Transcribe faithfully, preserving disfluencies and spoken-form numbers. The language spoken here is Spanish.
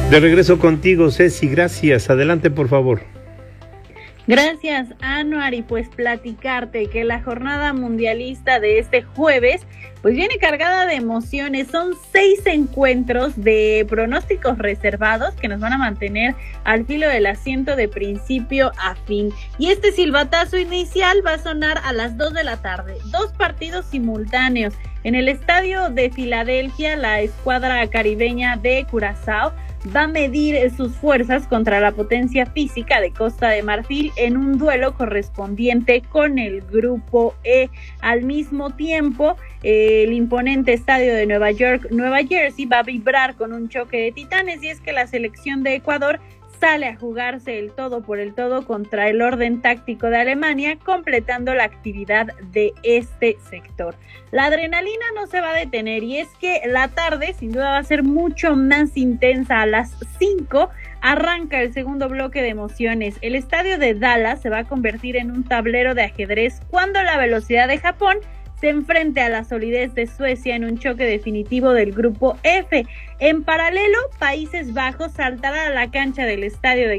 De regreso contigo, Ceci, gracias. Adelante, por favor. Gracias, Anuar, y pues platicarte que la jornada mundialista de este jueves pues viene cargada de emociones. Son seis encuentros de pronósticos reservados que nos van a mantener al filo del asiento de principio a fin. Y este silbatazo inicial va a sonar a las dos de la tarde. Dos partidos simultáneos. En el estadio de Filadelfia, la escuadra caribeña de Curazao va a medir sus fuerzas contra la potencia física de Costa de Marfil en un duelo correspondiente con el Grupo E. Al mismo tiempo, eh, el imponente estadio de Nueva York, Nueva Jersey, va a vibrar con un choque de titanes, y es que la selección de Ecuador sale a jugarse el todo por el todo contra el orden táctico de Alemania, completando la actividad de este sector. La adrenalina no se va a detener, y es que la tarde sin duda va a ser mucho más intensa. A las cinco arranca el segundo bloque de emociones. El estadio de Dallas se va a convertir en un tablero de ajedrez cuando la velocidad de Japón se enfrente a la solidez de Suecia en un choque definitivo del Grupo F. En paralelo, Países Bajos saltará a la cancha del estadio de